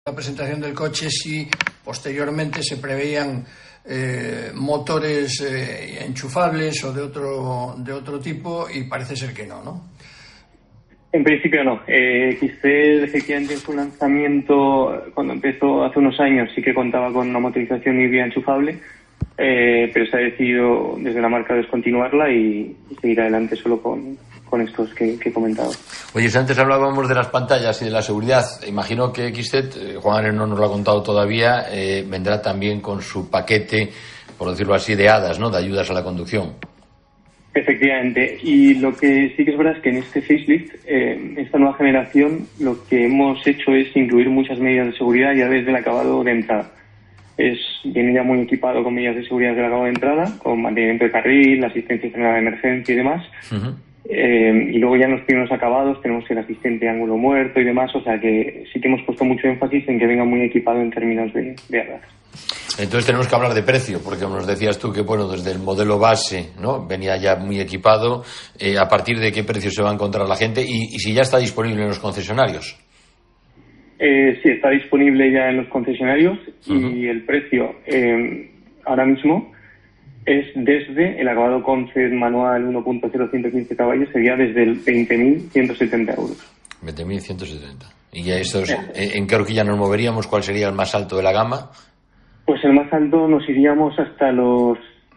la presentación del coche si posteriormente se preveían motores enchufables o de otro tipo, y parece ser que no. En principio no. XC efectivamente en su lanzamiento, cuando empezó hace unos años, sí que contaba con una motorización híbrida enchufable, pero se ha decidido desde la marca descontinuarla y seguir adelante solo con estos que he comentado. Oye, si antes hablábamos de las pantallas y de la seguridad, imagino que XZ, Juan Ares no nos lo ha contado todavía, vendrá también con su paquete, por decirlo así, de hadas, ¿no?, de ayudas a la conducción. Efectivamente, y lo que sí que es verdad es que en este facelift, esta nueva generación, lo que hemos hecho es incluir muchas medidas de seguridad ya desde el acabado de entrada. Viene ya muy equipado con medidas de seguridad del acabado de entrada, con mantenimiento de carril, asistencia frenada de emergencia y demás. Uh-huh. Y luego ya en los primeros acabados tenemos el asistente de ángulo muerto y demás, o sea que sí que hemos puesto mucho énfasis en que venga muy equipado en términos de hadas. Entonces tenemos que hablar de precio, porque nos decías tú que, bueno, desde el modelo base, ¿no?, venía ya muy equipado. ¿A partir de qué precio se va a encontrar la gente? Y si ya está disponible en los concesionarios. Sí, está disponible ya en los concesionarios. Uh-huh. Y el precio ahora mismo es desde el acabado Concept manual 1.0 115 caballos, sería desde el 20.170 euros. 20.170. ¿Y ya estos, en qué horquilla nos moveríamos? ¿Cuál sería el más alto de la gama? Pues el más alto nos iríamos hasta los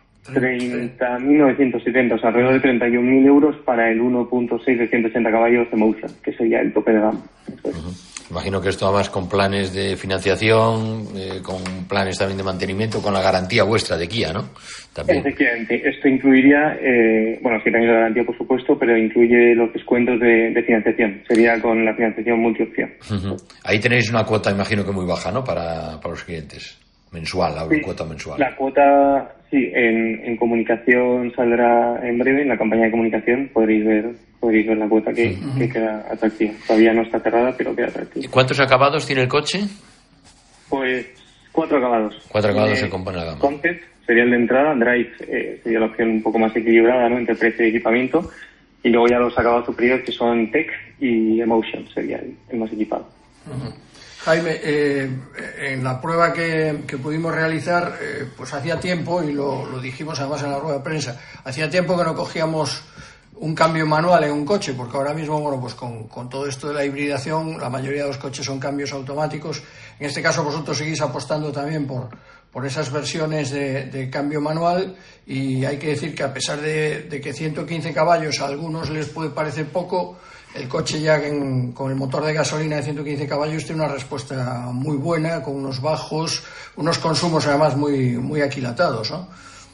30.970, o sea, alrededor de 31.000 euros para el 1.6 de 180 caballos de Motion, que sería el tope de gama. Uh-huh. Imagino que esto además con planes de financiación, con planes también de mantenimiento, con la garantía vuestra de Kia, ¿no? También. Efectivamente, esto incluiría, 7 años de garantía por supuesto, pero incluye los descuentos de financiación, sería con la financiación multiopción. Uh-huh. Ahí tenéis una cuota, imagino que muy baja, ¿no?, para los clientes. Mensual, cuota mensual. La cuota, sí, en comunicación saldrá en breve, en la campaña de comunicación podréis ver la cuota que queda atractiva. Todavía no está cerrada, pero queda atractiva. ¿Y cuántos acabados tiene el coche? Pues 4 acabados. 4 acabados se compone la gama. Concept sería el de entrada, Drive sería la opción un poco más equilibrada, ¿no?, entre precio y equipamiento, y luego ya los acabados superiores que son Tech y Emotion sería el más equipado. Uh-huh. Jaime, en la prueba que pudimos realizar, pues hacía tiempo, y lo dijimos además en la rueda de prensa, hacía tiempo que no cogíamos un cambio manual en un coche, porque ahora mismo, bueno, pues con todo esto de la hibridación, la mayoría de los coches son cambios automáticos. En este caso vosotros seguís apostando también por esas versiones de cambio manual, y hay que decir que a pesar de que 115 caballos a algunos les puede parecer poco, el coche ya con el motor de gasolina de 115 caballos tiene una respuesta muy buena, con unos bajos, unos consumos además muy aquilatados, ¿no?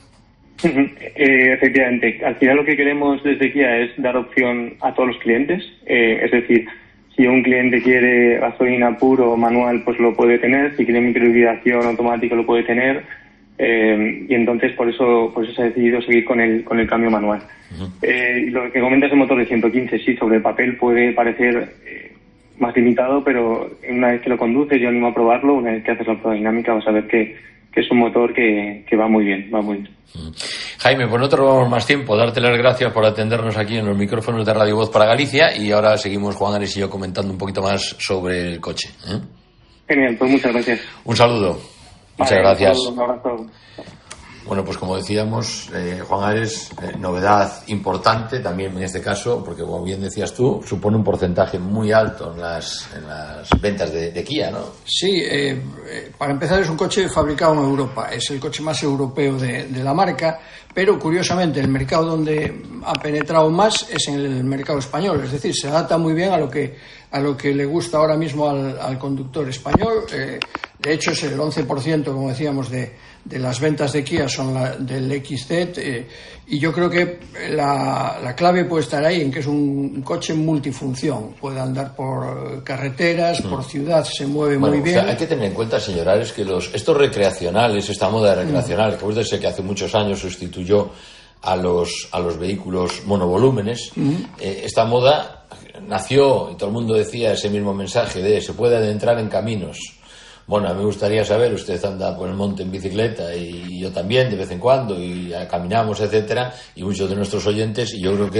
Efectivamente. Al final lo que queremos desde Kia es dar opción a todos los clientes. Es decir, si un cliente quiere gasolina puro o manual, pues lo puede tener. Si quiere microhibridación automática, lo puede tener. Y entonces por eso se ha decidido seguir con el cambio manual. Uh-huh. Lo que comentas el motor de 115, sí, sobre el papel puede parecer más limitado, pero una vez que lo conduces, yo animo a probarlo. Una vez que haces la prueba dinámica vas a ver que es un motor que va muy bien, Uh-huh. Jaime, pues no te robamos más tiempo, darte las gracias por atendernos aquí en los micrófonos de Radio Voz para Galicia, y ahora seguimos Juan Ares y yo comentando un poquito más sobre el coche. Genial, pues muchas gracias. Un saludo. Muchas gracias. Un abrazo. Bueno, pues como decíamos, Juan Ares, novedad importante también en este caso, porque como bien decías tú, supone un porcentaje muy alto en las ventas de Kia, ¿no? Sí, para empezar es un coche fabricado en Europa, es el coche más europeo de la marca, pero curiosamente el mercado donde ha penetrado más es en el mercado español, es decir, se adapta muy bien a lo que le gusta ahora mismo al conductor español. De hecho es el 11%, como decíamos, de las ventas de Kia son del XZ, y yo creo que la clave puede estar ahí, en que es un coche multifunción, puede andar por carreteras, por ciudad, se mueve muy bien. O sea, hay que tener en cuenta, señor Ares, que estos recreacionales, esta moda recreacional, que usted sé que hace muchos años sustituyó a los vehículos monovolúmenes, esta moda nació, y todo el mundo decía ese mismo mensaje de se puede adentrar en caminos. Bueno, a mí me gustaría saber, usted anda por el monte en bicicleta y yo también de vez en cuando, y caminamos, etcétera, y muchos de nuestros oyentes, y yo creo que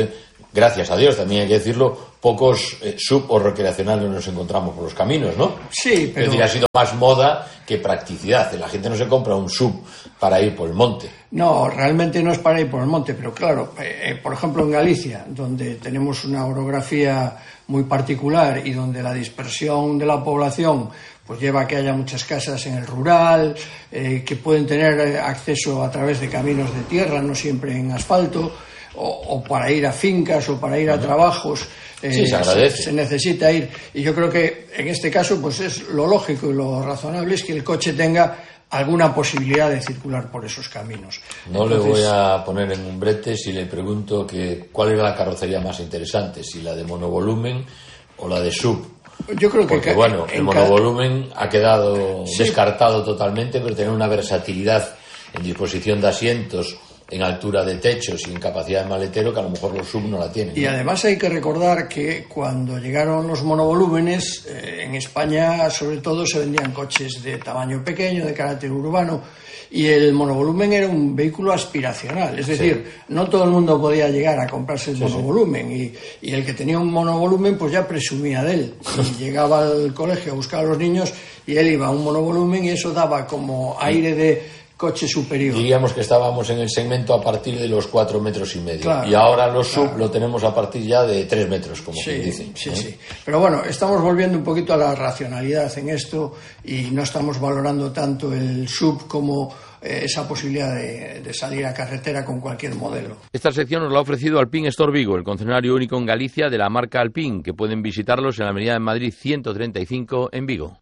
gracias a Dios, también hay que decirlo, pocos sub o recreacionales nos encontramos por los caminos, ¿no? Sí, pero... Es decir, ha sido más moda que practicidad. La gente no se compra un sub para ir por el monte. No, realmente no es para ir por el monte, pero claro, por ejemplo en Galicia, donde tenemos una orografía muy particular y donde la dispersión de la población pues lleva a que haya muchas casas en el rural, que pueden tener acceso a través de caminos de tierra, no siempre en asfalto, o para ir a fincas o para ir a trabajos. Sí, se agradece. Se necesita ir. Y yo creo que en este caso pues es lo lógico y lo razonable es que el coche tenga alguna posibilidad de circular por esos caminos. No le voy a poner en un brete si le pregunto cuál era la carrocería más interesante, si la de monovolumen o la de sub. Yo creo porque bueno, el monovolumen ha quedado descartado totalmente, pero tiene una versatilidad en disposición de asientos, en altura de techos y en capacidad de maletero que a lo mejor los sub no la tienen, ¿no? Y además hay que recordar que cuando llegaron los monovolúmenes, en España sobre todo se vendían coches de tamaño pequeño, de carácter urbano, y el monovolumen era un vehículo aspiracional, es decir, no todo el mundo podía llegar a comprarse el monovolumen, y el que tenía un monovolumen pues ya presumía de él, y llegaba al colegio a buscar a los niños y él iba a un monovolumen y eso daba como aire de coche superior. Diríamos que estábamos en el segmento a partir de los 4,5 metros, claro, y ahora los sub lo tenemos a partir ya de 3 metros, como quien dice. Sí. Pero bueno, estamos volviendo un poquito a la racionalidad en esto y no estamos valorando tanto el sub como esa posibilidad de salir a carretera con cualquier modelo. Esta sección nos la ha ofrecido Alpine Store Vigo, el concesionario único en Galicia de la marca Alpine, que pueden visitarlos en la Avenida de Madrid 135 en Vigo.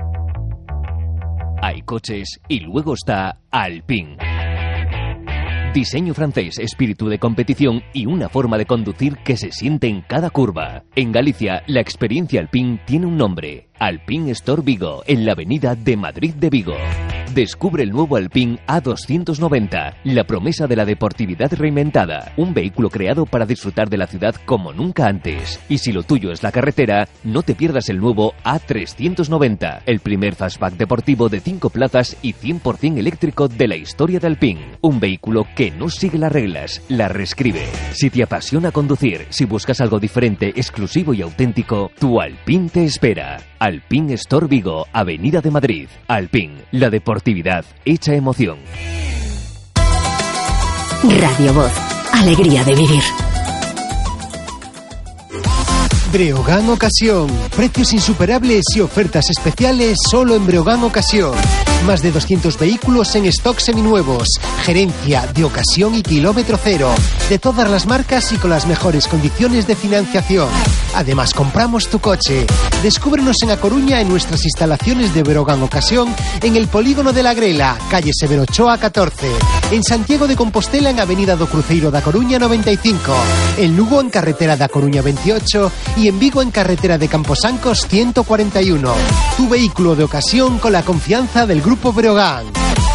Hay coches y luego está Alpine. Diseño francés, espíritu de competición y una forma de conducir que se siente en cada curva. En Galicia, la experiencia Alpine tiene un nombre: Alpine Store Vigo, en la Avenida de Madrid de Vigo. Descubre el nuevo Alpine A290, la promesa de la deportividad reinventada. Un vehículo creado para disfrutar de la ciudad como nunca antes. Y si lo tuyo es la carretera, no te pierdas el nuevo A390, el primer fastback deportivo de 5 plazas y 100% eléctrico de la historia de Alpine. Un vehículo que no sigue las reglas, las reescribe. Si te apasiona conducir, si buscas algo diferente, exclusivo y auténtico, tu Alpine te espera. Alpine Store Vigo, Avenida de Madrid. Alpine, la deportividad hecha emoción. Radio Voz, alegría de vivir. Breogán Ocasión. Precios insuperables y ofertas especiales solo en Breogán Ocasión. Más de 200 vehículos en stock seminuevos. Gerencia de ocasión y kilómetro cero. De todas las marcas y con las mejores condiciones de financiación. Además, compramos tu coche. Descúbrenos en A Coruña en nuestras instalaciones de Breogán Ocasión en el Polígono de la Grela, calle Severo Ochoa 14. En Santiago de Compostela en Avenida do Cruceiro da Coruña 95. En Lugo en carretera da Coruña 28 y en Vigo en carretera de Camposancos 141. Tu vehículo de ocasión con la confianza del Grupo Breogán.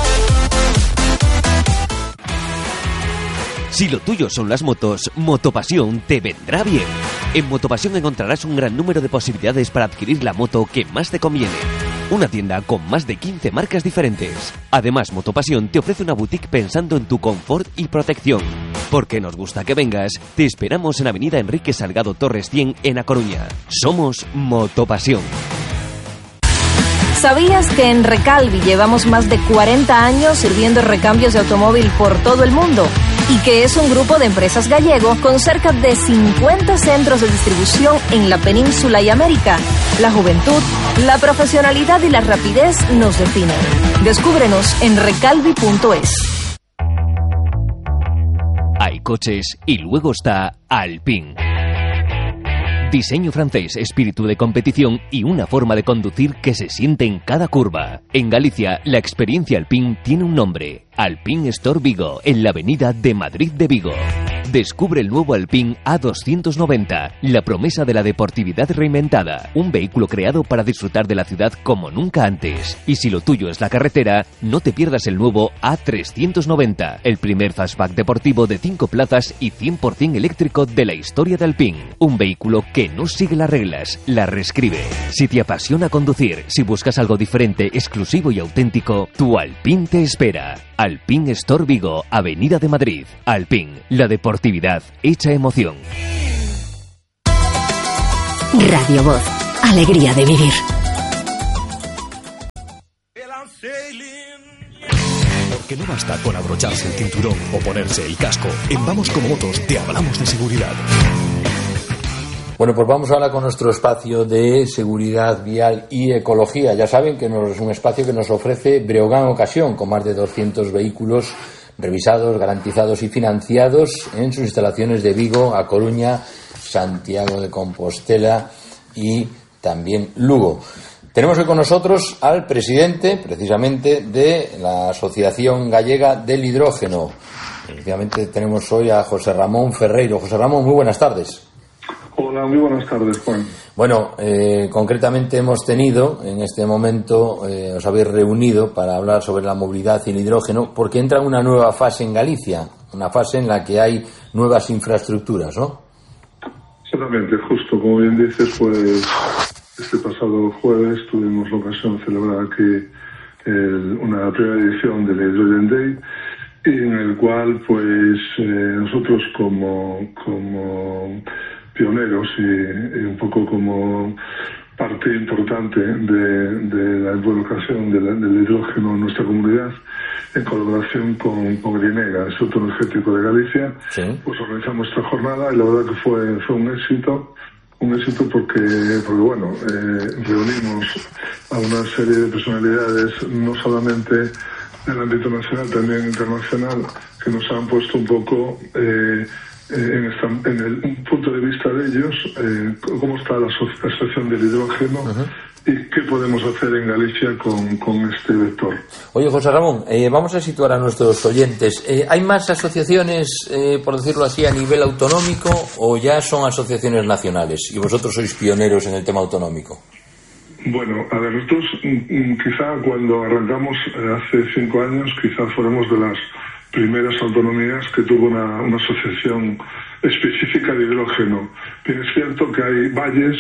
Si lo tuyo son las motos, Motopasión te vendrá bien. En Motopasión encontrarás un gran número de posibilidades para adquirir la moto que más te conviene. Una tienda con más de 15 marcas diferentes. Además, Motopasión te ofrece una boutique pensando en tu confort y protección. Porque nos gusta que vengas, te esperamos en Avenida Enrique Salgado Torres 100 en A Coruña. Somos Motopasión. ¿Sabías que en Recalvi llevamos más de 40 años sirviendo recambios de automóvil por todo el mundo? Y que es un grupo de empresas gallego con cerca de 50 centros de distribución en la península y América. La juventud, la profesionalidad y la rapidez nos definen. Descúbrenos en recalvi.es. Hay coches y luego está Alpine. Diseño francés, espíritu de competición y una forma de conducir que se siente en cada curva. En Galicia, la experiencia Alpine tiene un nombre: Alpine Store Vigo, en la Avenida de Madrid de Vigo. Descubre el nuevo Alpine A290, la promesa de la deportividad reinventada. Un vehículo creado para disfrutar de la ciudad como nunca antes. Y si lo tuyo es la carretera, no te pierdas el nuevo A390, el primer fastback deportivo de 5 plazas y 100% eléctrico de la historia de Alpine. Un vehículo que no sigue las reglas, las reescribe. Si te apasiona conducir, si buscas algo diferente, exclusivo y auténtico, tu Alpine te espera. Alpine Store Vigo, Avenida de Madrid. Alpine, la deportividad deportividad hecha emoción. Radio Voz. Alegría de vivir. Porque no basta con abrocharse el cinturón o ponerse el casco. En Vamos Como Motos te hablamos de seguridad. Bueno, pues vamos ahora con nuestro espacio de seguridad vial y ecología. Ya saben que es un espacio que nos ofrece Breogán Ocasión, con más de 200 vehículos revisados, garantizados y financiados en sus instalaciones de Vigo, A Coruña, Santiago de Compostela y también Lugo. Tenemos hoy con nosotros al presidente, precisamente, de la Asociación Gallega del Hidrógeno. Efectivamente, tenemos hoy a José Ramón Ferreiro. José Ramón, muy buenas tardes. Hola, muy buenas tardes, Juan. Bueno, concretamente hemos tenido, en este momento, os habéis reunido para hablar sobre la movilidad y el hidrógeno, porque entra una nueva fase en Galicia, una fase en la que hay nuevas infraestructuras, ¿no? Exactamente, justo como bien dices, pues este pasado jueves tuvimos la ocasión de celebrar aquí una primera edición del Hydrogen Day, en el cual pues nosotros como pioneros y un poco como parte importante de la involucración del hidrógeno en nuestra comunidad, en colaboración con Grinega, el Instituto Energético de Galicia, sí, pues organizamos esta jornada y la verdad que fue un éxito porque bueno, reunimos a una serie de personalidades, no solamente del ámbito nacional, también internacional, que nos han puesto un poco un punto de vista de ellos, cómo está la asociación del hidrógeno y qué podemos hacer en Galicia con este vector. Oye, José Ramón, vamos a situar a nuestros oyentes. ¿Hay más asociaciones, por decirlo así, a nivel autonómico o ya son asociaciones nacionales? Y vosotros sois pioneros en el tema autonómico. Bueno, a ver, nosotros quizá cuando arrancamos hace 5 años, quizá fuéramos de las primeras autonomías que tuvo una asociación específica de hidrógeno. Bien, es cierto que hay valles,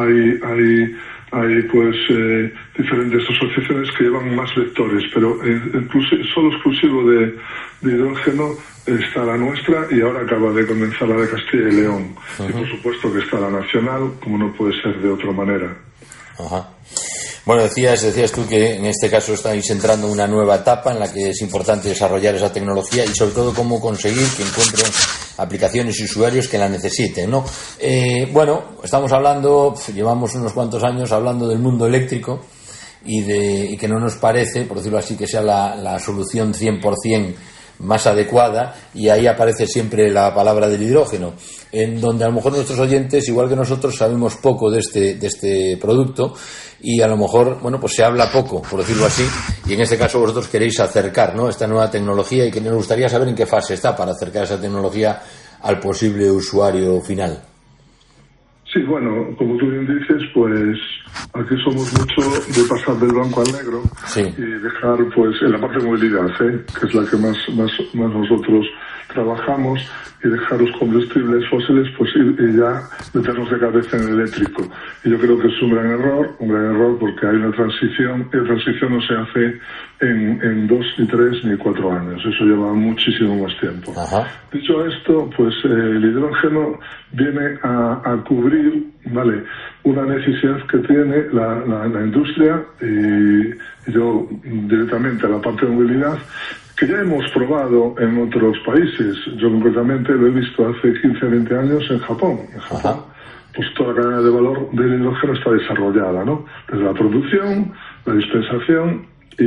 hay pues diferentes asociaciones que llevan más vectores, pero solo exclusivo de hidrógeno está la nuestra y ahora acaba de comenzar la de Castilla y León. Y por supuesto que está la nacional, como no puede ser de otra manera. Ajá. Bueno, decías tú que en este caso estáis entrando en una nueva etapa en la que es importante desarrollar esa tecnología y sobre todo cómo conseguir que encuentren aplicaciones y usuarios que la necesiten, ¿no? Bueno, estamos hablando, llevamos unos cuantos años hablando del mundo eléctrico y que no nos parece, por decirlo así, que sea la solución 100% más adecuada, y ahí aparece siempre la palabra del hidrógeno, en donde a lo mejor nuestros oyentes, igual que nosotros, sabemos poco de este producto y a lo mejor, bueno, pues se habla poco, por decirlo así, y en este caso vosotros queréis acercar, ¿no?, esta nueva tecnología, y que nos gustaría saber en qué fase está para acercar esa tecnología al posible usuario final. Sí, bueno, como tú bien dices, pues aquí somos mucho de pasar del blanco al negro, sí, y dejar, pues, en la parte de movilidad, que es la que más nosotros trabajamos, y dejar los combustibles fósiles, pues, y ya meternos de cabeza en el eléctrico. Y yo creo que es un gran error porque hay una transición, y la transición no se hace en 2, ni 3, ni 4 años. Eso lleva muchísimo más tiempo. Ajá. Dicho esto, pues el hidrógeno viene a cubrir, ¿vale?, una necesidad que tiene la industria, y yo directamente a la parte de movilidad, que ya hemos probado en otros países. Yo concretamente lo he visto hace 15 o 20 años en Japón. Pues toda la cadena de valor del hidrógeno está desarrollada, ¿no? Desde la producción, la dispensación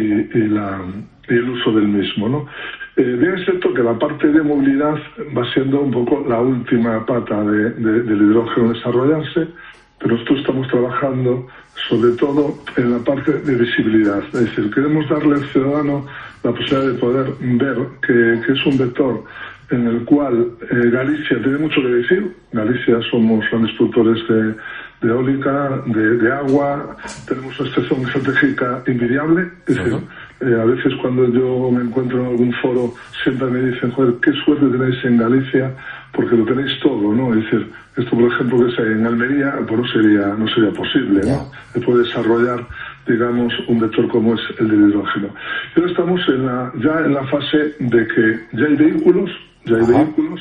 y el uso del mismo, ¿no? Bien es cierto que la parte de movilidad va siendo un poco la última pata del hidrógeno desarrollarse, pero nosotros estamos trabajando sobre todo en la parte de visibilidad. Es decir, queremos darle al ciudadano la posibilidad de poder ver que es un vector en el cual Galicia tiene mucho que decir. Galicia somos grandes productores de eólica, de agua, tenemos una situación estratégica invidiable. Es decir, a veces cuando yo me encuentro en algún foro siempre me dicen, joder, qué suerte tenéis en Galicia, porque lo tenéis todo, ¿no? Es decir, esto por ejemplo que sea en Almería, pues no sería posible, ¿no? Se puede desarrollar, digamos, un vector como es el del hidrógeno. Y ahora estamos ya en la fase de que ya hay vehículos,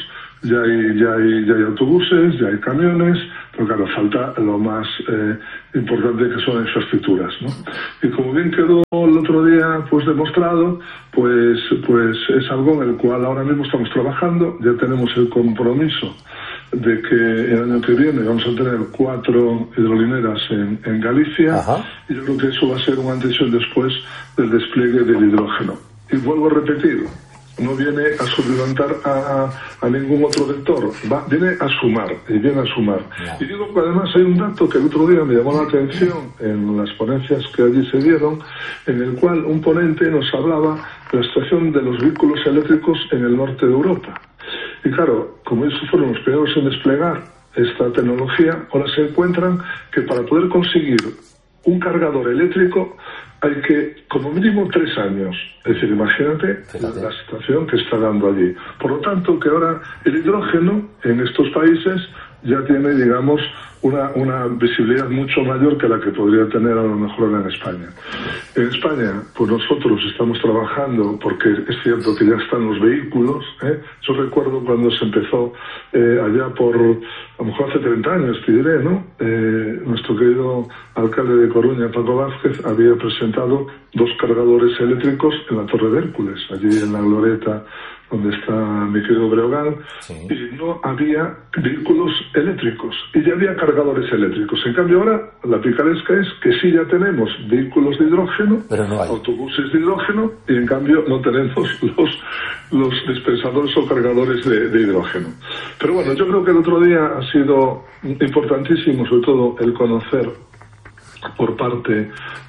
ya hay autobuses, ya hay camiones, pero claro, falta lo más importante, que son infraestructuras, ¿no? Y como bien quedó el otro día pues demostrado, pues es algo en el cual ahora mismo estamos trabajando. Ya tenemos el compromiso de que el año que viene vamos a tener 4 hidrolineras en Galicia. Ajá. Y yo creo que eso va a ser un antes y un después del despliegue del hidrógeno. Y vuelvo a repetir, no viene a suplementar a ningún otro vector, viene a sumar, y viene a sumar. Yeah. Y digo que además hay un dato que el otro día me llamó la atención en las ponencias que allí se dieron, en el cual un ponente nos hablaba de la situación de los vehículos eléctricos en el norte de Europa. Y claro, como ellos fueron los primeros en desplegar esta tecnología, ahora se encuentran que para poder conseguir un cargador eléctrico hay que, como mínimo, 3 años. Es decir, imagínate la situación que está dando allí. Por lo tanto, que ahora el hidrógeno en estos países ya tiene, digamos, una visibilidad mucho mayor que la que podría tener a lo mejor en España. En España, pues nosotros estamos trabajando, porque es cierto que ya están los vehículos, ¿eh? Yo recuerdo cuando se empezó allá por, a lo mejor hace 30 años, te diré, ¿no? Nuestro querido alcalde de Coruña, Paco Vázquez, había presentado 2 cargadores eléctricos en la Torre de Hércules, allí en la glorieta donde está mi querido Breogán, sí. Y no había vehículos eléctricos, y ya había cargadores eléctricos. En cambio ahora, la picaresca es que sí ya tenemos vehículos de hidrógeno, pero no hay autobuses de hidrógeno, y en cambio no tenemos los dispensadores o cargadores de hidrógeno. Pero bueno, yo creo que el otro día ha sido importantísimo, sobre todo, el conocer por parte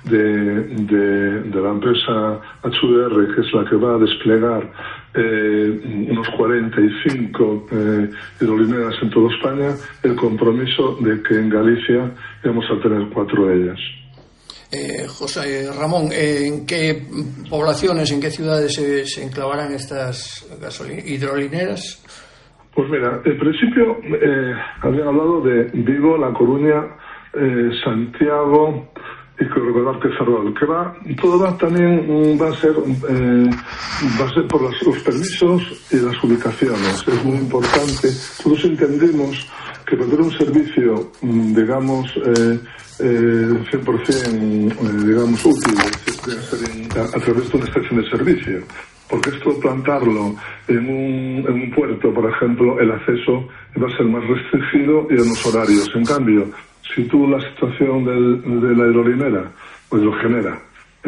de la empresa HDR, que es la que va a desplegar unos 45 hidrolineras en toda España, el compromiso de que en Galicia vamos a tener 4 de ellas. José Ramón, ¿en qué poblaciones, en qué ciudades se enclavarán estas hidrolineras? Pues mira, en principio habían hablado de Vigo, La Coruña, Santiago y creo recordar que Ferrol, todo va a ser por los permisos y las ubicaciones. Es muy importante. Todos entendemos que para tener un servicio, digamos, 100% digamos útil, debe ser a través de una estación de servicio. Porque esto, plantarlo en un puerto, por ejemplo, el acceso va a ser más restringido y en los horarios. En cambio, si tú la situación de la hidrolinera o hidrogenera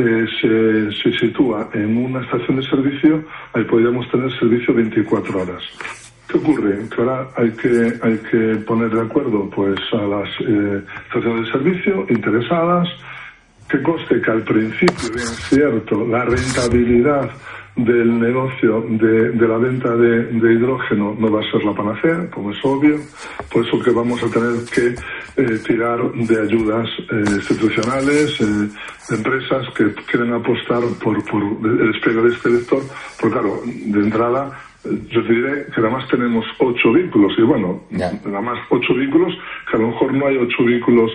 se sitúa en una estación de servicio, ahí podríamos tener servicio 24 horas. ¿Qué ocurre? Que ahora hay que poner de acuerdo pues a las estaciones de servicio interesadas, que conste que al principio, bien cierto, la rentabilidad del negocio de la venta de hidrógeno no va a ser la panacea, como es obvio, por eso que vamos a tener que tirar de ayudas institucionales, de empresas que quieren apostar por el despegue de este vector, porque claro, de entrada yo te diré que además tenemos 8 vehículos, y bueno, nada más 8 vehículos, que a lo mejor no hay 8 vehículos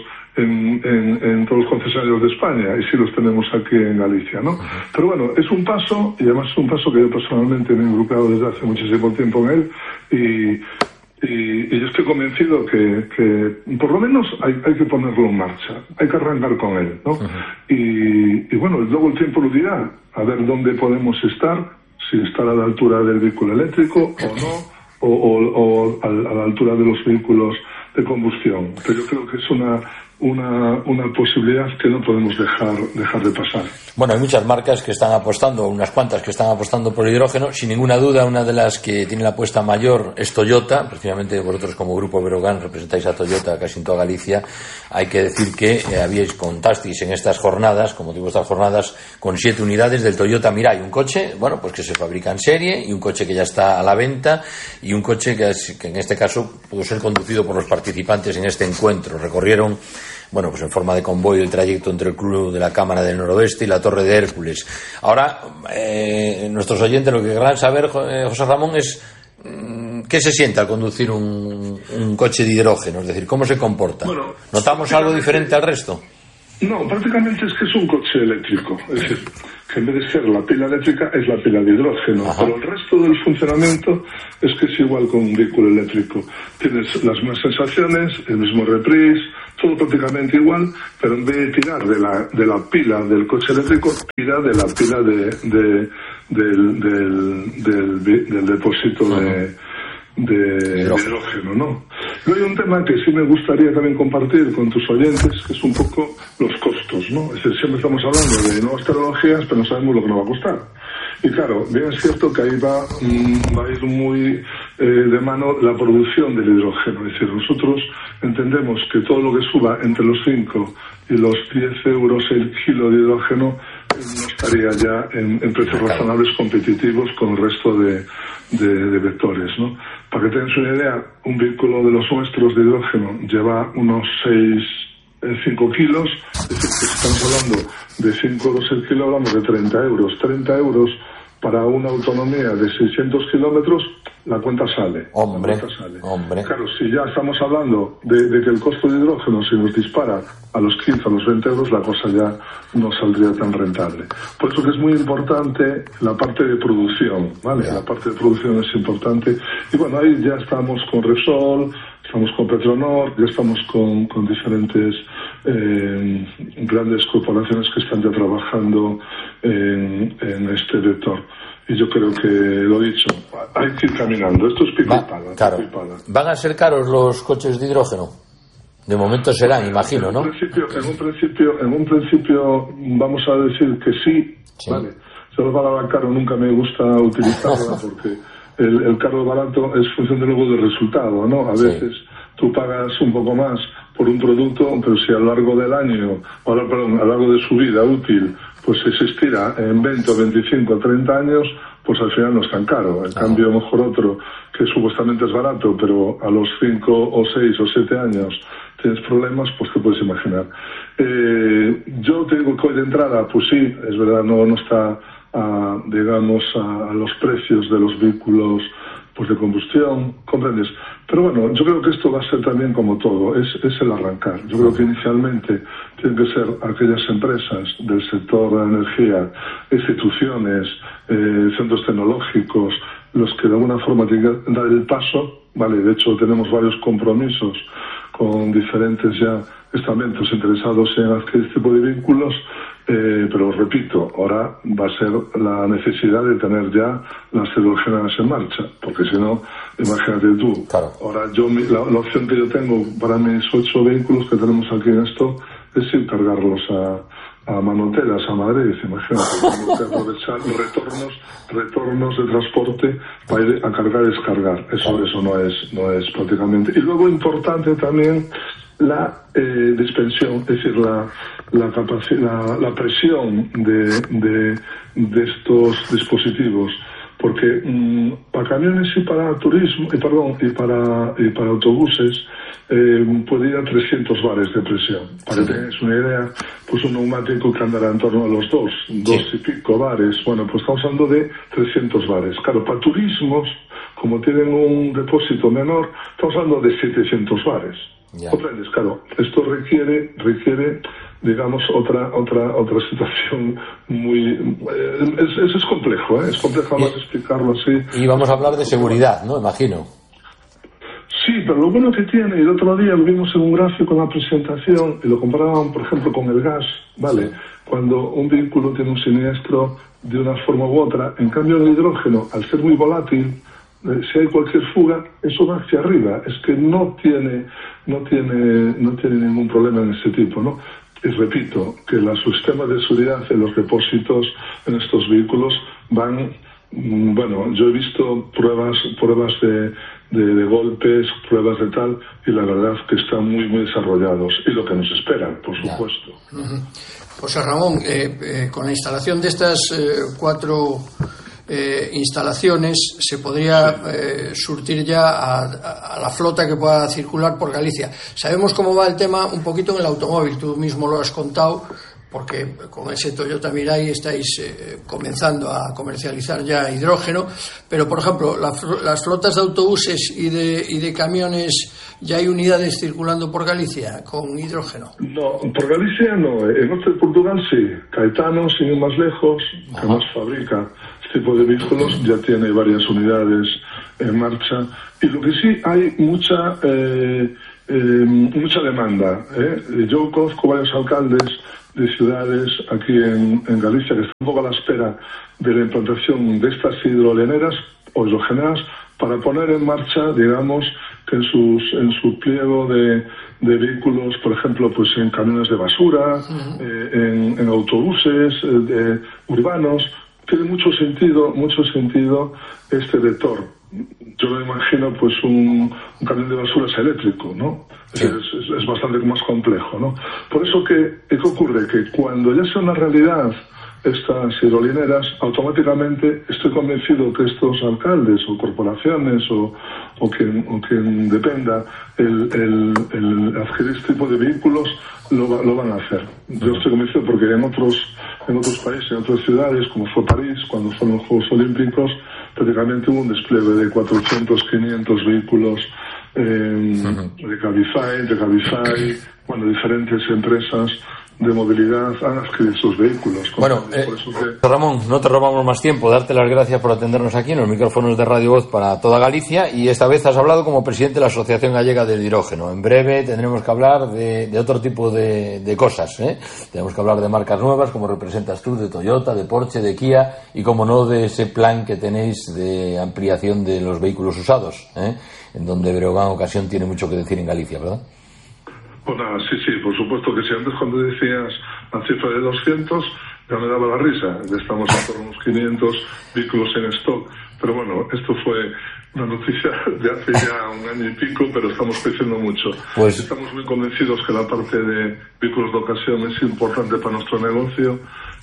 en todos los concesionarios de España, y sí los tenemos aquí en Galicia, ¿no? Pero bueno, es un paso, y además es un paso que yo personalmente me he involucrado desde hace muchísimo tiempo en él, y yo estoy convencido que por lo menos hay que ponerlo en marcha, hay que arrancar con él, ¿no? Y bueno, luego el tiempo lo dirá, a ver dónde podemos estar, si estar a la altura del vehículo eléctrico o no, o a la altura de los vehículos de combustión. Pero yo creo que es una posibilidad que no podemos dejar de pasar. Bueno, hay muchas marcas que están apostando, unas cuantas que están apostando por el hidrógeno. Sin ninguna duda, una de las que tiene la apuesta mayor es Toyota. Precisamente vosotros, como Grupo Breogán, representáis a Toyota casi en toda Galicia. Hay que decir que contasteis en estas jornadas, como digo, estas jornadas, con 7 unidades del Toyota Mirai. Un coche, bueno, pues que se fabrica en serie, y un coche que ya está a la venta, y un coche que en este caso pudo ser conducido por los participantes en este encuentro. Recorrieron, bueno, pues en forma de convoy el trayecto entre el Club de la Cámara del Noroeste y la Torre de Hércules. Ahora, nuestros oyentes lo que querrán saber, José Ramón, es ¿qué se siente al conducir un coche de hidrógeno? Es decir, ¿cómo se comporta? Bueno, ¿notamos algo diferente al resto? No, prácticamente es que es un coche eléctrico. Es decir, que en vez de ser la pila eléctrica es la pila de hidrógeno. Ajá. Pero el resto del funcionamiento es que es igual con un vehículo eléctrico. Tienes las mismas sensaciones, el mismo reprise, todo prácticamente igual, pero en vez de tirar de la pila del coche eléctrico, tira de la pila del depósito de hidrógeno, ¿no? Luego hay un tema que sí me gustaría también compartir con tus oyentes, que es un poco los costos, ¿no? Es decir, siempre estamos hablando de nuevas tecnologías, pero no sabemos lo que nos va a costar. Y claro, bien es cierto que ahí va a ir muy de mano la producción del hidrógeno. Es decir, nosotros entendemos que todo lo que suba entre los 5 y los 10 euros el kilo de hidrógeno no estaría ya en precios razonables competitivos con el resto de vectores, ¿no? Para que tengas una idea, un vehículo de los nuestros de hidrógeno lleva unos 5 kilos, es decir, que si estamos hablando de 5 euros el kilo, hablamos de 30 euros. 30 euros para una autonomía de 600 kilómetros, la cuenta sale. Hombre. Claro, si ya estamos hablando de que el costo de hidrógeno se nos dispara a los 15, a los 20 euros, la cosa ya no saldría tan rentable. Por eso que es muy importante la parte de producción, ¿vale? La parte de producción es importante. Y bueno, ahí ya estamos con Repsol, estamos con Petronor, ya estamos con diferentes grandes corporaciones que están ya trabajando en este vector. Y yo creo que, lo dicho, hay que ir caminando. Esto es pipa y pala. Claro. ¿Van a ser caros los coches de hidrógeno? De momento serán, imagino, ¿no? En un principio vamos a decir que sí. ¿Vale? Yo la palabra caro nunca me gusta utilizarla porque el caro barato es función de luego del resultado, ¿no? A veces tú pagas un poco más por un producto, pero si a lo largo del año, a lo largo de su vida útil, pues se estira en 20 o 25 o 30 años, pues al final no es tan caro. En cambio, mejor otro que supuestamente es barato, pero a los 5 o 6 o 7 años tienes problemas, pues te puedes imaginar. Yo te digo que hoy de entrada, pues sí, es verdad, no está, digamos, a los precios de los vehículos pues de combustión, ¿comprendes? Pero bueno, yo creo que esto va a ser también como todo, es el arrancar. Yo creo que inicialmente tienen que ser aquellas empresas del sector de la energía, instituciones, centros tecnológicos, los que de alguna forma tienen que dar el paso, ¿vale? De hecho, tenemos varios compromisos con diferentes ya estamentos interesados en adquirir este tipo de vehículos, pero repito, ahora va a ser la necesidad de tener ya las hidrogenadas en marcha, porque si no, imagínate tú, ahora la opción que yo tengo para mis 8 vehículos que tenemos aquí en esto es ir cargarlos a Manoteras, a Madrid, imagínate, tengo que aprovechar retornos de transporte para ir a cargar y descargar, eso no es prácticamente. Y luego importante también la dispensión, es decir, la presión de estos dispositivos, porque para camiones y para turismo y para autobuses puede ir a 300 bares de presión. Para que tengáis una idea, pues un neumático que andará en torno a los 2 y pico bares. Bueno, pues estamos hablando de 300 bares. Claro, para turismos, como tienen un depósito menor, estamos hablando de 700 bares. ¿Comprendes? Claro, esto requiere, digamos, otra situación muy... es complejo, es complejo más explicarlo así. Y vamos a hablar de seguridad, ¿no? Imagino. Sí, pero lo bueno que tiene, y el otro día lo vimos en un gráfico en la presentación, y lo comparaban, por ejemplo, con el gas, ¿vale? Cuando un vehículo tiene un siniestro de una forma u otra, en cambio el hidrógeno, al ser muy volátil, si hay cualquier fuga, eso va hacia arriba. Es que no tiene ningún problema en ese tipo, ¿no? Y repito, que los sistemas de seguridad en los depósitos en estos vehículos van... Bueno, yo he visto pruebas de golpes, pruebas de tal, y la verdad que están muy, muy desarrollados. Y lo que nos esperan, por supuesto. José Ramón, con la instalación de estas 4... instalaciones se podría surtir ya a la flota que pueda circular por Galicia. Sabemos cómo va el tema un poquito en el automóvil, tú mismo lo has contado, porque con ese Toyota Mirai estáis comenzando a comercializar ya hidrógeno, pero por ejemplo las flotas de autobuses y de camiones, ¿ya hay unidades circulando por Galicia con hidrógeno? No, por Galicia no, en norte de Portugal sí. Caetano, sin ir más lejos, que además fabrica este tipo de vehículos, ya tiene varias unidades en marcha, y lo que sí hay mucha demanda. Yo conozco varios alcaldes de ciudades aquí en Galicia que están un poco a la espera de la implantación de estas hidrogeneras o hidrogeneras para poner en marcha, digamos, que en su pliego de vehículos, por ejemplo, pues en camiones de basura, en autobuses urbanos, tiene mucho sentido este vector. Yo me imagino pues un camión de basura es eléctrico, ¿no? Sí. Es bastante más complejo, ¿no? Por eso ¿qué ocurre? Que cuando ya sea una realidad estas hidrolineras, automáticamente estoy convencido que estos alcaldes o corporaciones o quien dependa el adquirir este tipo de vehículos lo van a hacer. Yo estoy convencido porque en otros países, en otras ciudades, como fue París, cuando fueron los Juegos Olímpicos, prácticamente hubo un despliegue de 400, 500 vehículos de Cabify, diferentes empresas de movilidad han adquirido esos vehículos. Bueno, Ramón, no te robamos más tiempo, darte las gracias por atendernos aquí en los micrófonos de Radio Voz para toda Galicia, y esta vez has hablado como presidente de la Asociación Gallega del Hidrógeno. En breve tendremos que hablar de otro tipo de cosas, Tenemos que hablar de marcas nuevas, como representas tú, de Toyota, de Porsche, de Kia, y como no, de ese plan que tenéis de ampliación de los vehículos usados, en donde Breogán Ocasión tiene mucho que decir en Galicia, ¿verdad? Pues nada, sí, por supuesto que sí. Antes, cuando decías la cifra de 200, ya me daba la risa. Ya estamos en torno a unos 500 vehículos en stock. Pero bueno, esto fue una noticia de hace ya un año y pico, pero estamos creciendo mucho. Pues estamos muy convencidos que la parte de vehículos de ocasión es importante para nuestro negocio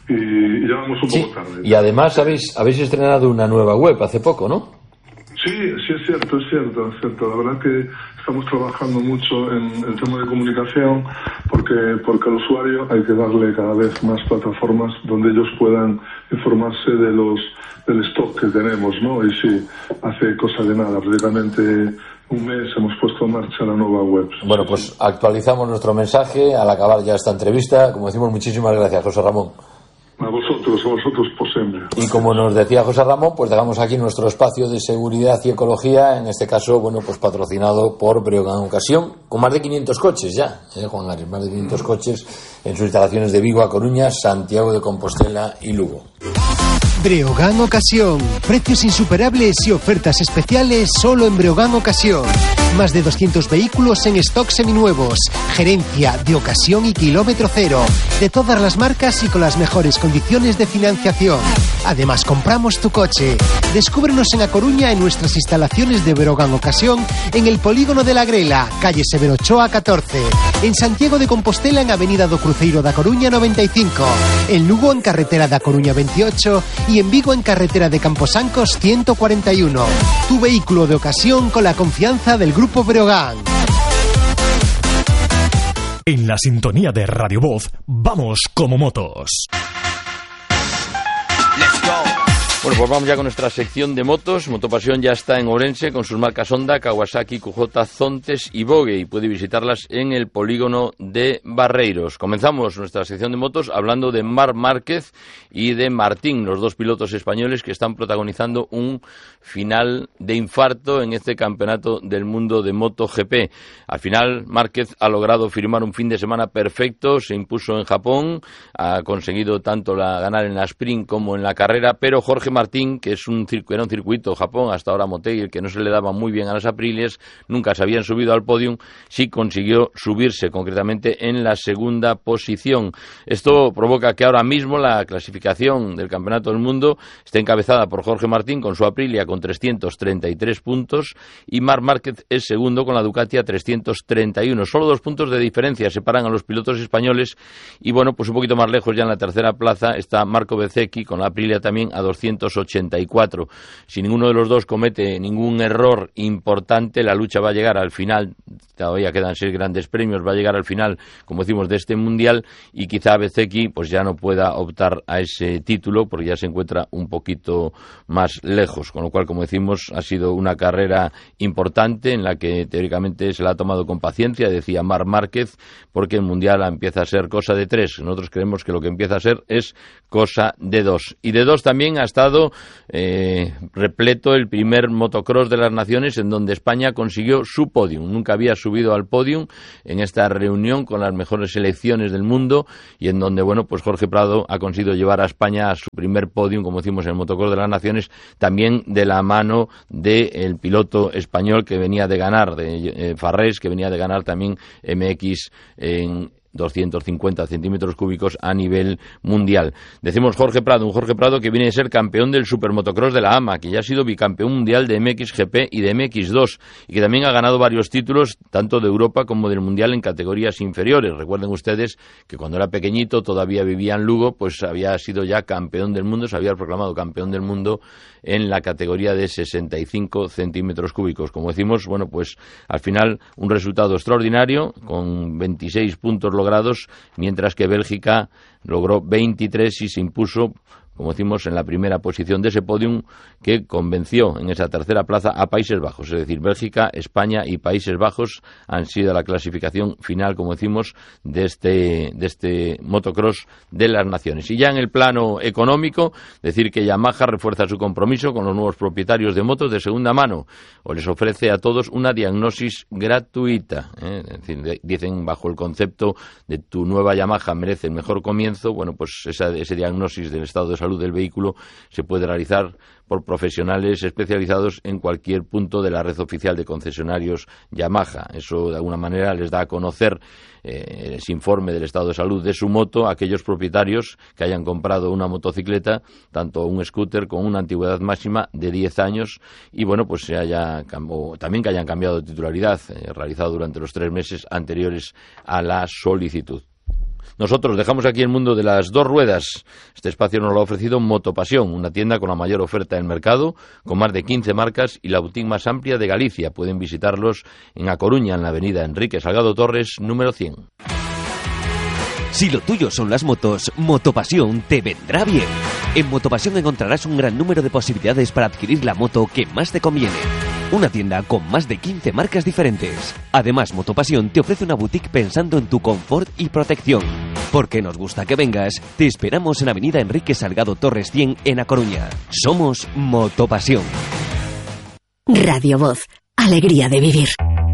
y ya vamos un poco tarde. Y además habéis estrenado una nueva web hace poco, ¿no? Sí, es cierto. La verdad que estamos trabajando mucho en el tema de comunicación porque al usuario hay que darle cada vez más plataformas donde ellos puedan informarse del stock que tenemos, ¿no? Y sí, hace cosa de nada, prácticamente un mes hemos puesto en marcha la nueva web. Bueno, pues actualizamos nuestro mensaje al acabar ya esta entrevista. Como decimos, muchísimas gracias, José Ramón. A vosotros por siempre. Y como nos decía José Ramón, pues dejamos aquí nuestro espacio de seguridad y ecología, en este caso, pues patrocinado por Breogán Ocasión, con más de 500 coches ya, Juan Gares, más de 500 coches en sus instalaciones de Vigo, A Coruña, Santiago de Compostela y Lugo. Breogán Ocasión, precios insuperables y ofertas especiales solo en Breogán Ocasión. Más de 200 vehículos en stock seminuevos, gerencia de ocasión y kilómetro cero, de todas las marcas y con las mejores condiciones de financiación. Además, compramos tu coche. Descúbrenos en A Coruña en nuestras instalaciones de Breogán Ocasión, en el Polígono de la Grela, calle Severo Ochoa 14. En Santiago de Compostela, en Avenida do Cruceiro da Coruña 95. En Lugo, en Carretera da Coruña 28. Y en Vigo, en Carretera de Camposancos 141. Tu vehículo de ocasión con la confianza del Grupo Breogán. En la sintonía de Radio Voz, vamos como motos. Bueno, pues vamos ya con nuestra sección de motos. Motopasión ya está en Ourense con sus marcas Honda, Kawasaki, QJ, Zontes y Vogue, y puede visitarlas en el polígono de Barreiros. Comenzamos nuestra sección de motos hablando de Marc Márquez y de Martín, los dos pilotos españoles que están protagonizando un final de infarto en este campeonato del mundo de MotoGP. Al final, Márquez ha logrado firmar un fin de semana perfecto, se impuso en Japón, ha conseguido tanto ganar en la sprint como en la carrera, pero Jorge Martín, que era un circuito Japón, hasta ahora Motegi, el que no se le daba muy bien a las Aprilias, nunca se habían subido al podium, sí consiguió subirse, concretamente en la segunda posición. Esto provoca que ahora mismo la clasificación del Campeonato del Mundo esté encabezada por Jorge Martín con su Aprilia con 333 puntos y Marc Márquez es segundo con la Ducati a 331. Solo 2 puntos de diferencia separan a los pilotos españoles y bueno, pues un poquito más lejos ya en la tercera plaza está Marco Bezzecchi con la Aprilia también a 200 1984. Si ninguno de los dos comete ningún error importante, la lucha va a llegar al final, todavía quedan 6 grandes premios, va a llegar al final, como decimos, de este Mundial, y quizá Bezzecchi pues ya no pueda optar a ese título porque ya se encuentra un poquito más lejos, con lo cual, como decimos, ha sido una carrera importante en la que teóricamente se la ha tomado con paciencia, decía Marc Márquez, porque el Mundial empieza a ser cosa de 3. Nosotros creemos que lo que empieza a ser es cosa de 2. Y de 2 también ha estado repleto el primer motocross de las naciones, en donde España consiguió su podium. Nunca había subido al podium en esta reunión con las mejores selecciones del mundo, y en donde, bueno, pues Jorge Prado ha conseguido llevar a España a su primer podium, como decimos, en el motocross de las naciones, también de la mano del piloto español que venía de ganar, de Farrés, que venía de ganar también MX en 250 centímetros cúbicos a nivel mundial. Decimos Jorge Prado, un Jorge Prado que viene a ser campeón del supermotocross de la AMA, que ya ha sido bicampeón mundial de MXGP y de MX2, y que también ha ganado varios títulos, tanto de Europa como del mundial en categorías inferiores. Recuerden ustedes que cuando era pequeñito, todavía vivía en Lugo, pues había sido ya campeón del mundo, se había proclamado campeón del mundo en la categoría de 65 centímetros cúbicos. Como decimos, bueno, pues al final un resultado extraordinario, con 26 puntos logrados, mientras que Bélgica logró 23 y se impuso, como decimos, en la primera posición de ese podium, que convenció en esa tercera plaza a Países Bajos. Es decir, Bélgica, España y Países Bajos han sido la clasificación final, como decimos, de este motocross de las naciones. Y ya en el plano económico, decir que Yamaha refuerza su compromiso con los nuevos propietarios de motos de segunda mano, o les ofrece a todos una diagnosis gratuita. Es decir, dicen, bajo el concepto de tu nueva Yamaha merece el mejor comienzo, bueno, pues ese diagnosis del estado de salud del vehículo se puede realizar por profesionales especializados en cualquier punto de la red oficial de concesionarios Yamaha. Eso de alguna manera les da a conocer ese informe del estado de salud de su moto a aquellos propietarios que hayan comprado una motocicleta, tanto un scooter con una antigüedad máxima de 10 años, y bueno, pues también que hayan cambiado de titularidad, realizado durante los 3 meses anteriores a la solicitud. Nosotros dejamos aquí el mundo de las 2 ruedas. Este espacio nos lo ha ofrecido Motopasión, una tienda con la mayor oferta del mercado, con más de 15 marcas y la boutique más amplia de Galicia. Pueden visitarlos en A Coruña, en la avenida Enrique Salgado Torres, número 100. Si lo tuyo son las motos, Motopasión te vendrá bien. En Motopasión encontrarás un gran número de posibilidades para adquirir la moto que más te conviene. Una tienda con más de 15 marcas diferentes. Además, Motopasión te ofrece una boutique pensando en tu confort y protección. Porque nos gusta que vengas, te esperamos en Avenida Enrique Salgado Torres 100 en A Coruña. Somos Motopasión. Radio Voz, alegría de vivir.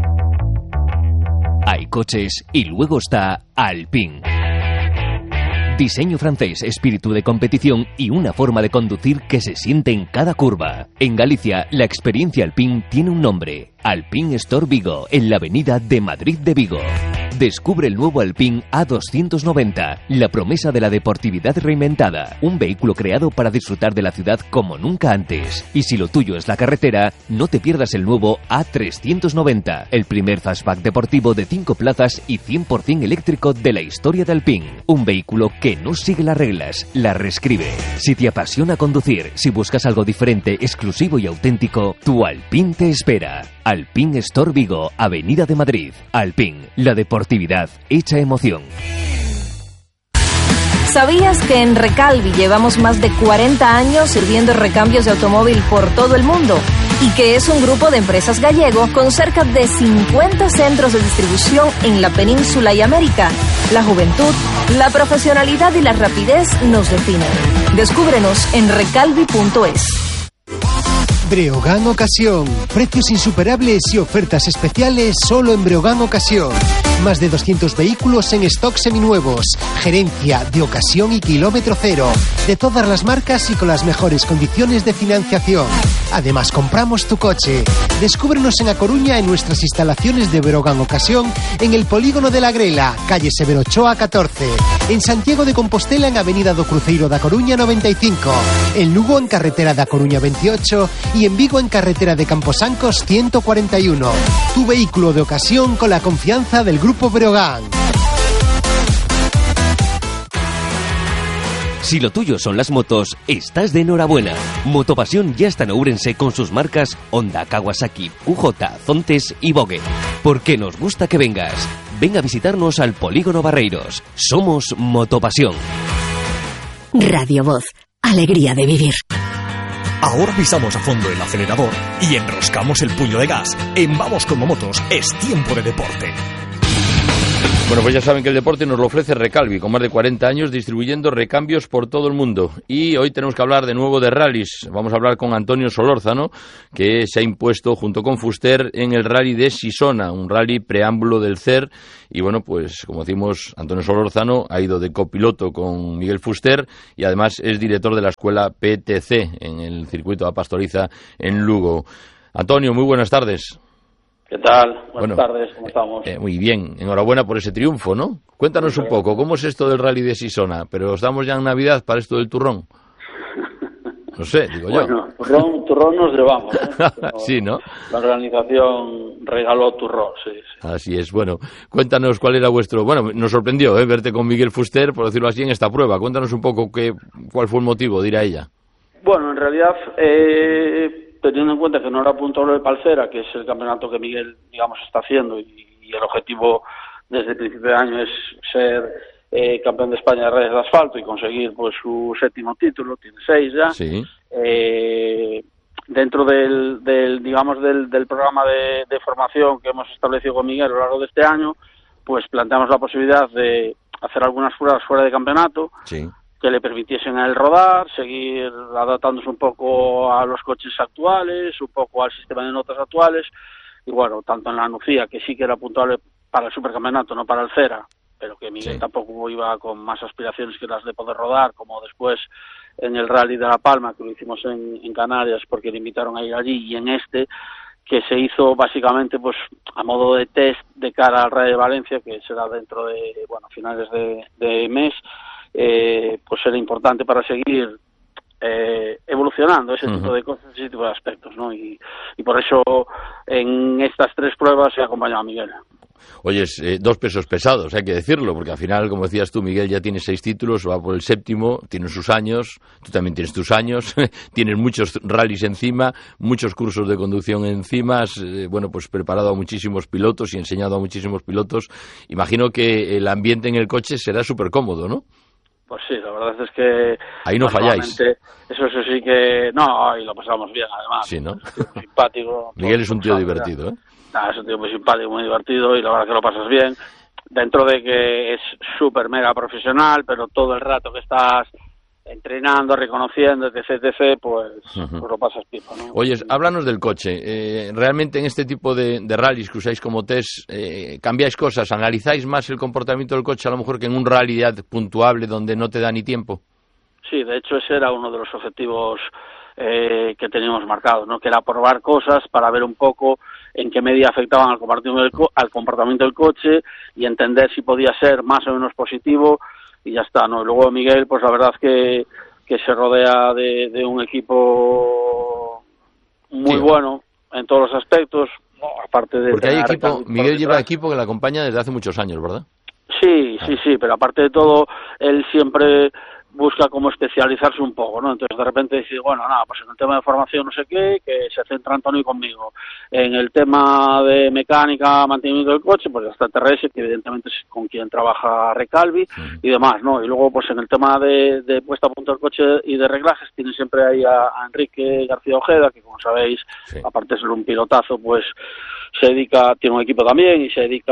Hay coches y luego está Alpine. Diseño francés, espíritu de competición y una forma de conducir que se siente en cada curva. En Galicia, la experiencia Alpine tiene un nombre: Alpine Store Vigo, en la avenida de Madrid de Vigo. Descubre el nuevo Alpine A290, la promesa de la deportividad reinventada. Un vehículo creado para disfrutar de la ciudad como nunca antes. Y si lo tuyo es la carretera, no te pierdas el nuevo A390, el primer fastback deportivo de 5 plazas y 100% eléctrico de la historia de Alpine. Un vehículo que no sigue las reglas, las reescribe. Si te apasiona conducir, si buscas algo diferente, exclusivo y auténtico, tu Alpine te espera. Alpine Store Vigo, Avenida de Madrid. Alpine, la deportividad hecha emoción. ¿Sabías que en Recalvi llevamos más de 40 años sirviendo recambios de automóvil por todo el mundo? Y que es un grupo de empresas gallego con cerca de 50 centros de distribución en la península y América. La juventud, la profesionalidad y la rapidez nos definen. Descúbrenos en recalvi.es. Breogán Ocasión. Precios insuperables y ofertas especiales solo en Breogán Ocasión. Más de 200 vehículos en stock seminuevos. Gerencia de ocasión y kilómetro cero. De todas las marcas y con las mejores condiciones de financiación. Además, compramos tu coche. Descúbrenos en A Coruña en nuestras instalaciones de Breogán Ocasión en el Polígono de la Grela, calle Severo Ochoa 14. En Santiago de Compostela en Avenida do Cruceiro da Coruña 95. En Lugo en Carretera da Coruña 28 y en Vigo en Carretera de Camposancos 141. Tu vehículo de ocasión con la confianza del Grupo Breogán. Si lo tuyo son las motos, estás de enhorabuena. Motopasión ya está en Ourense con sus marcas Honda, Kawasaki, QJ, Zontes y Vogue. Porque nos gusta que vengas. Ven a visitarnos al Polígono Barreiros. Somos Motopasión. Radio Voz. Alegría de vivir. Ahora pisamos a fondo el acelerador y enroscamos el puño de gas. En Vamos como Motos es tiempo de deporte. Bueno, pues ya saben que el deporte nos lo ofrece Recalvi, con más de 40 años distribuyendo recambios por todo el mundo. Y hoy tenemos que hablar de nuevo de rallies. Vamos a hablar con Antonio Solórzano, que se ha impuesto junto con Fuster en el rally de Sisona, un rally preámbulo del CER. Y bueno, pues como decimos, Antonio Solórzano ha ido de copiloto con Miguel Fuster y además es director de la escuela PTC en el circuito de Pastoriza en Lugo. Antonio, muy buenas tardes. ¿Qué tal? Buenas tardes, ¿cómo estamos? Muy bien, enhorabuena por ese triunfo, ¿no? Cuéntanos un poco, ¿cómo es esto del rally de Sisona? Pero estamos ya en Navidad para esto del turrón. No sé, digo yo. Bueno, turrón nos llevamos, ¿eh? Sí, ¿no? La organización regaló turrón, sí. Así es, bueno, cuéntanos cuál era vuestro... Bueno, nos sorprendió verte con Miguel Fuster, por decirlo así, en esta prueba. Cuéntanos un poco cuál fue el motivo de ir a ella. Bueno, en realidad... teniendo en cuenta que no era puntuable de Palcera, que es el campeonato que Miguel, digamos, está haciendo, y el objetivo desde el principio de año es ser campeón de España de redes de asfalto y conseguir pues su 7º título, tiene 6 ya. Sí. Dentro del programa de formación que hemos establecido con Miguel a lo largo de este año, pues planteamos la posibilidad de hacer algunas pruebas fuera de campeonato. Sí. Que le permitiesen a él rodar, seguir adaptándose un poco a los coches actuales, un poco al sistema de notas actuales, y bueno, tanto en la Nucía, que sí que era puntuable para el supercampeonato, no para el Cera, pero que Miguel tampoco iba con más aspiraciones que las de poder rodar, como después en el Rally de La Palma, que lo hicimos en Canarias, porque le invitaron a ir allí, y en este, que se hizo básicamente pues a modo de test de cara al Rally de Valencia, que será dentro de, finales de mes. Pues era importante para seguir evolucionando ese tipo de cosas, ese tipo de aspectos, ¿no? Y por eso en estas 3 pruebas se ha acompañado a Miguel. Oye, 2 pesos pesados, hay que decirlo, porque al final, como decías tú, Miguel ya tiene 6 títulos, va por el 7º, tiene sus años, tú también tienes tus años, tienes muchos rallies encima, muchos cursos de conducción encima, has pues preparado a muchísimos pilotos y enseñado a muchísimos pilotos. Imagino que el ambiente en el coche será súper cómodo, ¿no? Pues sí, la verdad es que... Ahí no falláis. Eso sí que... No, y lo pasamos bien, además. Sí, ¿no? Simpático. Miguel es un tío divertido, ¿eh? Es un tío muy simpático, muy divertido, y la verdad que lo pasas bien. Dentro de que es súper mega profesional, pero todo el rato que estás entrenando, reconociendo, etc., pues lo pasas pipa, ¿no? Oye, háblanos del coche. Realmente en este tipo de rallies que usáis como test, ¿cambiáis cosas? ¿Analizáis más el comportamiento del coche a lo mejor que en un rally ya puntuable donde no te da ni tiempo? Sí, de hecho ese era uno de los objetivos que teníamos marcados, ¿no? Que era probar cosas para ver un poco en qué medida afectaban al comportamiento del coche y entender si podía ser más o menos positivo. Y ya está, ¿no? Y luego Miguel, pues la verdad es que se rodea de un equipo muy bueno en todos los aspectos, ¿no? Aparte de... Porque hay equipo, Miguel lleva equipo que le acompaña desde hace muchos años, ¿verdad? Sí, pero aparte de todo, él siempre busca como especializarse un poco, ¿no? Entonces de repente dice, bueno, nada, pues en el tema de formación no sé qué, que se centra Antonio conmigo. En el tema de mecánica, mantenimiento del coche, pues está Terrese, que evidentemente es con quien trabaja Recalvi y demás, ¿no? Y luego pues en el tema de puesta a punto del coche y de reglajes, tiene siempre ahí a Enrique García Ojeda, que como sabéis, aparte de ser un pilotazo, pues se dedica, tiene un equipo también y se dedica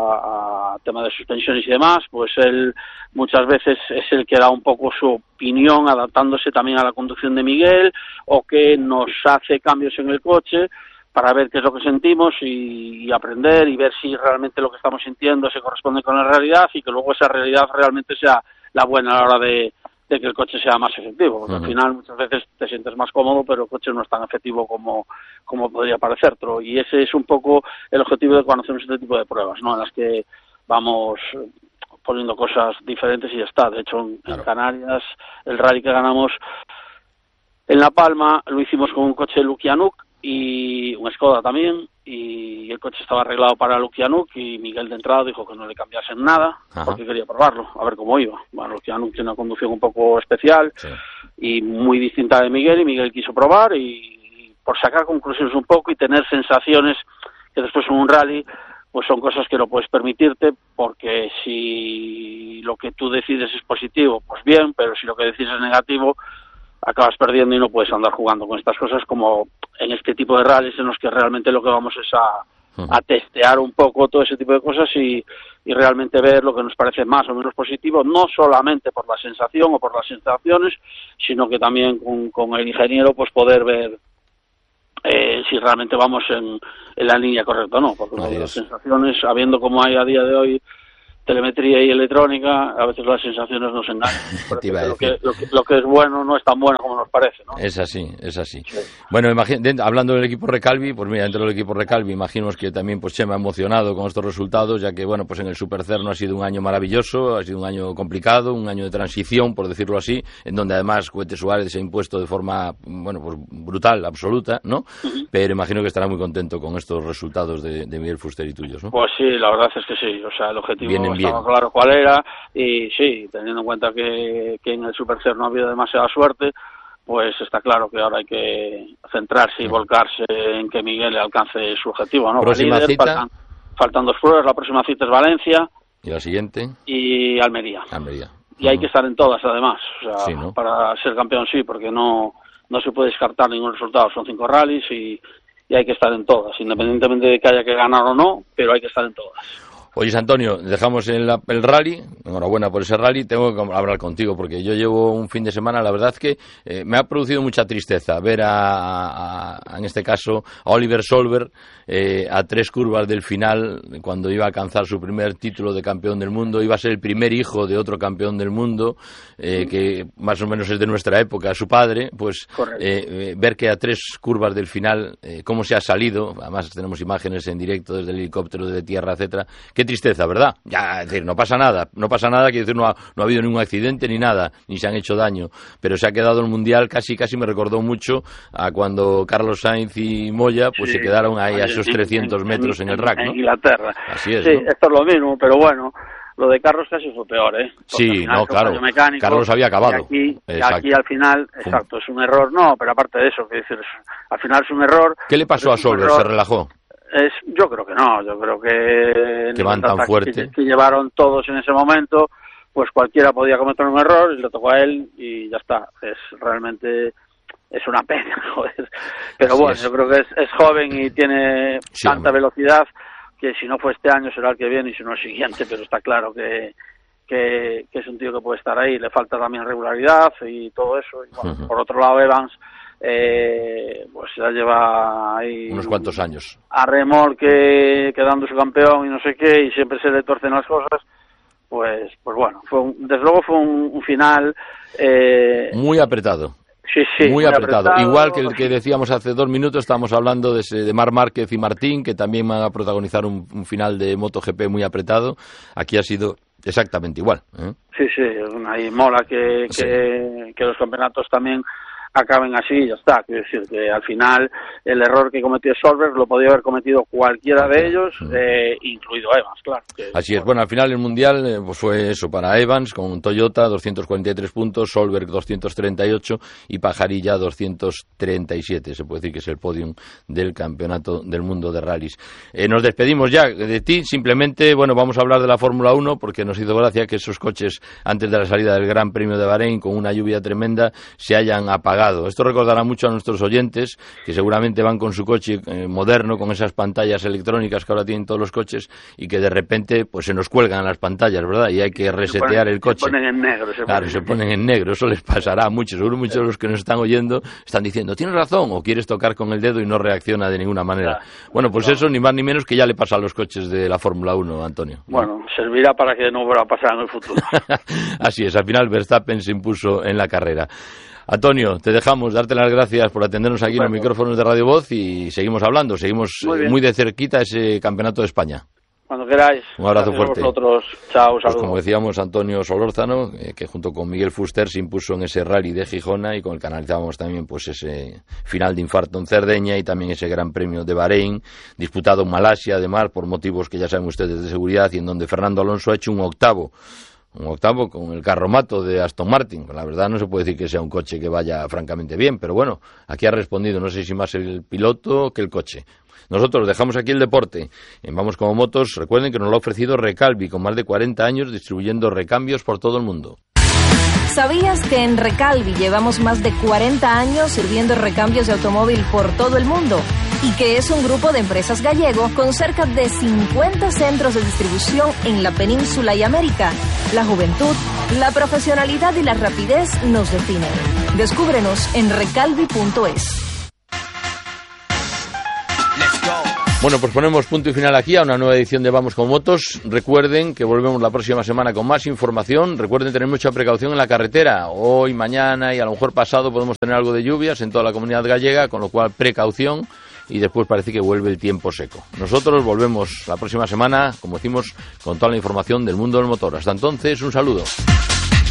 a tema de suspensiones y demás, pues él muchas veces es el que da un poco su opinión, adaptándose también a la conducción de Miguel, o que nos hace cambios en el coche para ver qué es lo que sentimos y aprender y ver si realmente lo que estamos sintiendo se corresponde con la realidad y que luego esa realidad realmente sea la buena a la hora de que el coche sea más efectivo, porque al final muchas veces te sientes más cómodo, pero el coche no es tan efectivo como podría parecerte, y ese es un poco el objetivo de cuando hacemos este tipo de pruebas, ¿no? En las que vamos poniendo cosas diferentes y ya está. De hecho, en Canarias, el rally que ganamos en La Palma lo hicimos con un coche Lukianuk, y un Skoda también, y el coche estaba arreglado para Lukianuk, y Miguel de entrada dijo que no le cambiasen nada, porque quería probarlo, a ver cómo iba. Bueno, Lukianuk tiene una conducción un poco especial y muy distinta de Miguel, y Miguel quiso probar, y por sacar conclusiones un poco y tener sensaciones que después en un rally pues son cosas que no puedes permitirte, porque si lo que tú decides es positivo, pues bien, pero si lo que decides es negativo, acabas perdiendo y no puedes andar jugando con estas cosas, como en este tipo de rallies en los que realmente lo que vamos es a testear un poco todo ese tipo de cosas y realmente ver lo que nos parece más o menos positivo, no solamente por la sensación o por las sensaciones, sino que también con el ingeniero pues poder ver si realmente vamos en la línea correcta o no, porque las sensaciones, sabiendo cómo hay a día de hoy telemetría y electrónica, a veces las sensaciones nos engañan. Lo que es bueno no es tan bueno como nos parece, ¿no? Es así. Sí. Bueno, hablando del equipo Recalvi, pues mira, dentro del equipo Recalvi, imagino que también pues Chema emocionado con estos resultados, ya que bueno, pues en el Supercer no ha sido un año maravilloso, ha sido un año complicado, un año de transición, por decirlo así, en donde además Cohete Suárez se ha impuesto de forma, bueno, pues brutal, absoluta, ¿no? Pero imagino que estará muy contento con estos resultados de Miguel Fuster y tuyos, ¿no? Pues sí, la verdad es que sí, o sea, el objetivo estaba claro cuál era, y sí, teniendo en cuenta que en el Supercer no ha habido demasiada suerte, pues está claro que ahora hay que centrarse y volcarse en que Miguel alcance su objetivo, ¿no? Próxima cita. Faltan 2 pruebas, la próxima cita es Valencia. ¿Y la siguiente? Y Almería. Y hay que estar en todas, además, o sea, ¿no? Para ser campeón sí, porque no se puede descartar ningún resultado, son 5 rallies y hay que estar en todas, independientemente de que haya que ganar o no, pero hay que estar en todas. Oye, Antonio, dejamos el rally, enhorabuena por ese rally, tengo que hablar contigo porque yo llevo un fin de semana, la verdad que me ha producido mucha tristeza ver en este caso, a Oliver Solberg a 3 curvas del final, cuando iba a alcanzar su primer título de campeón del mundo, iba a ser el primer hijo de otro campeón del mundo, que más o menos es de nuestra época, su padre, pues ver que a 3 curvas del final, cómo se ha salido, además tenemos imágenes en directo desde el helicóptero, de tierra, etcétera. Qué tristeza, ¿verdad? Ya, es decir, no pasa nada, quiere decir, no ha habido ningún accidente ni nada, ni se han hecho daño, pero se ha quedado el Mundial, casi me recordó mucho a cuando Carlos Sainz y Moya pues se quedaron ahí a esos 300 metros en el rack, ¿no? En Inglaterra. Así es, sí, ¿no? Esto es lo mismo, pero bueno, lo de Carlos casi fue peor, ¿eh? Porque sí, no, claro, Carlos había acabado. Y aquí al final, exacto, es un error, no, pero aparte de eso, que decir, al final es un error. ¿Qué le pasó a Solberg? ¿Se relajó? Yo creo que no, yo creo que van tan fuerte que llevaron todos en ese momento, pues cualquiera podía cometer un error y le tocó a él y ya está. Realmente es una pena, joder. Pero bueno, yo creo que es joven y tiene tanta velocidad que si no fue este año será el que viene y si no el siguiente, pero está claro que es un tío que puede estar ahí, le falta también regularidad y todo eso. Y bueno, por otro lado Evans pues ya lleva ahí unos cuantos años a remolque quedando su campeón y no sé qué, y siempre se le torcen las cosas, pues bueno, desde luego fue un final muy apretado. Sí, muy apretado. Igual que el que decíamos hace 2 minutos, estábamos hablando de Marc Márquez y Martín, que también van a protagonizar un final de MotoGP muy apretado. Aquí ha sido exactamente igual, ¿eh? Sí, ahí mola que los campeonatos también acaben así, ya está. Quiero decir que al final el error que cometió Solberg lo podía haber cometido cualquiera de ellos, incluido Evans, claro. Así es. Bueno, al final el Mundial pues fue eso para Evans, con Toyota 243 puntos, Solberg 238 y Pajarilla 237. Se puede decir que es el podium del Campeonato del Mundo de Rallys. Nos despedimos ya de ti, simplemente, bueno, vamos a hablar de la Fórmula 1 porque nos hizo gracia que esos coches antes de la salida del Gran Premio de Bahrein, con una lluvia tremenda, se hayan apagado. Esto recordará mucho a nuestros oyentes que seguramente van con su coche moderno, con esas pantallas electrónicas que ahora tienen todos los coches y que de repente pues se nos cuelgan las pantallas, ¿verdad? Y hay que resetear el coche. Se ponen en negro. Se ponen en negro. Eso les pasará a muchos. Seguro muchos de los que nos están oyendo están diciendo, tienes razón, o quieres tocar con el dedo y no reacciona de ninguna manera. Bueno, pues eso ni más ni menos que ya le pasa a los coches de la Fórmula 1, Antonio. Bueno, servirá para que no vuelva a pasar en el futuro. Así es, al final Verstappen se impuso en la carrera. Antonio, te dejamos, darte las gracias por atendernos aquí en los micrófonos de Radio Voz y seguimos hablando, seguimos muy de cerquita ese Campeonato de España. Cuando queráis. Un abrazo fuerte. Vosotros. Chao, saludos. Pues como decíamos, Antonio Solórzano, que junto con Miguel Fuster se impuso en ese rally de Gijona y con el que analizábamos también pues ese final de infarto en Cerdeña y también ese Gran Premio de Bahrein, disputado en Malasia, además, por motivos que ya saben ustedes de seguridad, y en donde Fernando Alonso ha hecho un octavo con el carromato de Aston Martin. La verdad no se puede decir que sea un coche que vaya francamente bien, pero bueno, aquí ha respondido, no sé si más el piloto que el coche. Nosotros dejamos aquí el deporte. Vamos como motos. Recuerden que nos lo ha ofrecido Recalvi, con más de 40 años distribuyendo recambios por todo el mundo. ¿Sabías que en Recalvi llevamos más de 40 años sirviendo recambios de automóvil por todo el mundo? Y que es un grupo de empresas gallego con cerca de 50 centros de distribución en la península y América. La juventud, la profesionalidad y la rapidez nos definen. Descúbrenos en recalvi.es. Bueno, pues ponemos punto y final aquí a una nueva edición de Vamos con Motos. Recuerden que volvemos la próxima semana con más información. Recuerden tener mucha precaución en la carretera. Hoy, mañana y a lo mejor pasado podemos tener algo de lluvias en toda la comunidad gallega, con lo cual precaución, y después parece que vuelve el tiempo seco. Nosotros volvemos la próxima semana, como decimos, con toda la información del mundo del motor. Hasta entonces, un saludo.